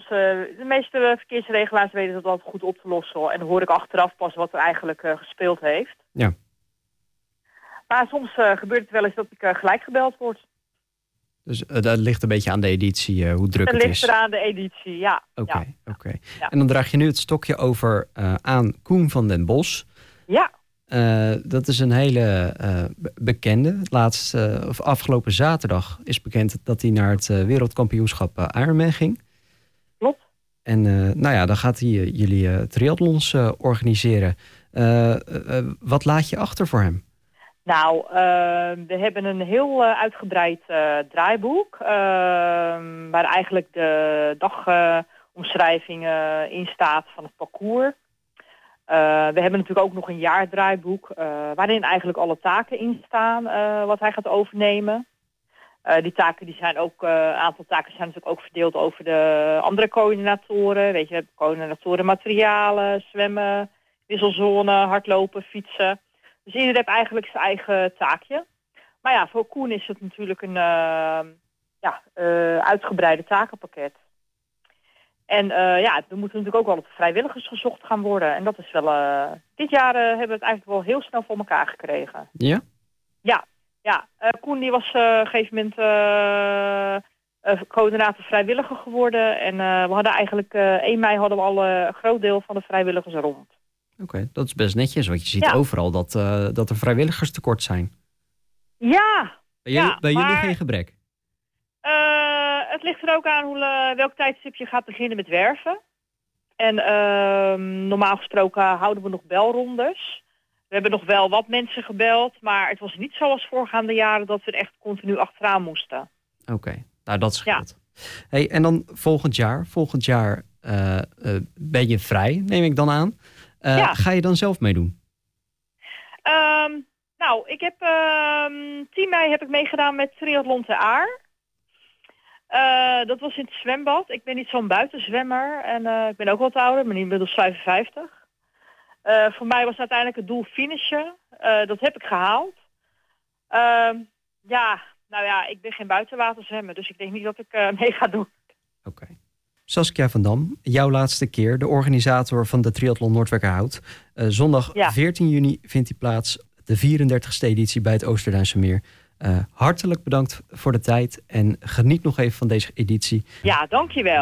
de meeste verkeersregelaars weten dat altijd goed op te lossen. En dan hoor ik achteraf pas wat er eigenlijk gespeeld heeft. Ja. Maar soms gebeurt het wel eens dat ik gelijk gebeld word. Dus dat ligt een beetje aan de editie, hoe druk het is. Dat ligt eraan de editie, ja. Oké. Ja. En dan draag je nu het stokje over aan Koen van den Bos. Ja. Dat is een hele bekende. Afgelopen zaterdag is bekend dat hij naar het wereldkampioenschap Ironman ging. Klopt. En dan gaat hij jullie triathlons organiseren. Wat laat je achter voor hem? Nou, we hebben een heel uitgebreid draaiboek. Waar eigenlijk de dagomschrijving in staat van het parcours. We hebben natuurlijk ook nog een jaardraaiboek. Waarin eigenlijk alle taken in staan wat hij gaat overnemen. Die taken die zijn ook, een aantal taken zijn natuurlijk ook verdeeld over de andere coördinatoren. Weet je, we hebben coördinatoren materialen, zwemmen, wisselzone, hardlopen, fietsen. Dus iedereen heeft eigenlijk zijn eigen taakje. Maar ja, voor Koen is het natuurlijk een uitgebreide takenpakket. En er moeten natuurlijk ook wel op vrijwilligers gezocht gaan worden. En dat is wel... dit jaar hebben we het eigenlijk wel heel snel voor elkaar gekregen. Ja? Ja. Koen die was op een gegeven moment coördinator vrijwilliger geworden. En we hadden eigenlijk 1 mei hadden we al een groot deel van de vrijwilligers rond. Oké, dat is best netjes, want je ziet overal dat er vrijwilligers tekort zijn. Ja. Bij jullie geen gebrek? Het ligt er ook aan welk tijdstip je gaat beginnen met werven. En normaal gesproken houden we nog belrondes. We hebben nog wel wat mensen gebeld, maar het was niet zoals voorgaande jaren dat we er echt continu achteraan moesten. Oké, nou dat scheelt. Ja. Hey, en dan volgend jaar ben je vrij, neem ik dan aan. Ga je dan zelf meedoen? Ik heb 10 mei heb ik meegedaan met Triathlon Ter Aar. Dat was in het zwembad. Ik ben niet zo'n buitenzwemmer en ik ben ook wat ouder, maar inmiddels 55. Voor mij was uiteindelijk het doel finishen. Dat heb ik gehaald. Ik ben geen buitenwaterzwemmer, dus ik denk niet dat ik mee ga doen. Oké. Saskia van Dam, jouw laatste keer, de organisator van de Triathlon Noordwijkerhout. Zondag 14 juni vindt die plaats, de 34e editie bij het Oosterduinse Meer. Hartelijk bedankt voor de tijd en geniet nog even van deze editie. Ja, dankjewel.